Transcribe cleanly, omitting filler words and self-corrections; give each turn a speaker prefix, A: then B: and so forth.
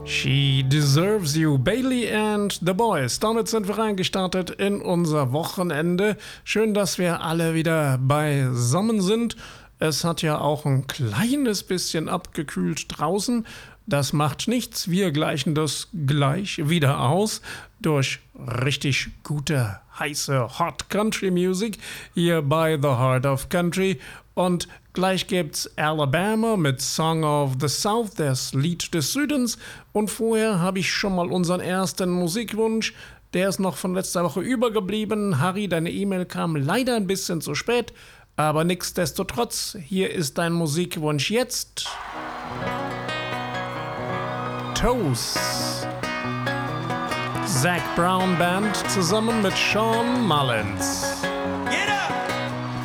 A: She Deserves You, Bailey and the Boys. Damit sind wir reingestartet in unser Wochenende. Schön, dass wir alle wieder beisammen sind. Es hat ja auch ein kleines bisschen abgekühlt draußen. Das macht nichts, wir gleichen das gleich wieder aus durch richtig gute, heiße Hot Country Music hier bei The Heart of Country. Und gleich gibt's Alabama mit Song of the South, das Lied des Südens. Und vorher habe ich schon mal unseren ersten Musikwunsch. Der ist noch von letzter Woche übergeblieben. Harry, deine E-Mail kam leider ein bisschen zu spät. Aber nichtsdestotrotz, hier ist dein Musikwunsch jetzt. Toes. Zac Brown Band zusammen mit Sean Mullins.